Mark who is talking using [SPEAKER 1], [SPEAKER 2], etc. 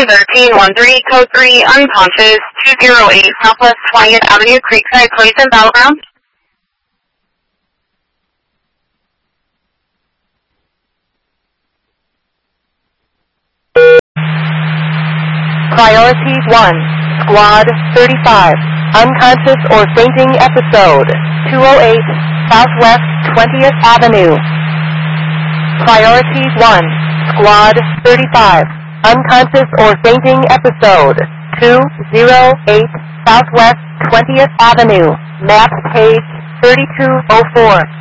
[SPEAKER 1] 1313, code 3, unconscious, 208 Southwest 20th Avenue, Creekside Place and Battleground.
[SPEAKER 2] Priority 1, Squad 35, unconscious or fainting episode, 208 Southwest 20th Avenue. Priority 1, Squad 35, unconscious or fainting episode, 208 Southwest 20th Avenue, map page 3204.